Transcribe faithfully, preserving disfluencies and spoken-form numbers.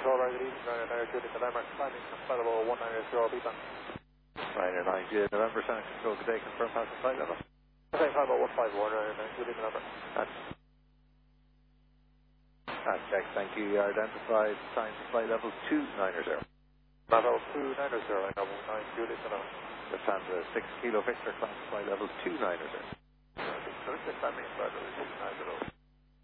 control, right, good evening, Ryanair nine Juliet November, climbing from flight level one nine zero, be done. Ryanair nine Juliet November, Center Control, good day, confirm passing flight level. Okay, flight level one five one, Ryanair nine Juliet November. That's, that's check, thank you. You are identified, sign to flight level two nine zero. Level two nine zero, Ryanair nine Juliet November. Lufthansa six Kilo Victor, class flight level two nine zero. So, that means flight level two nine zero.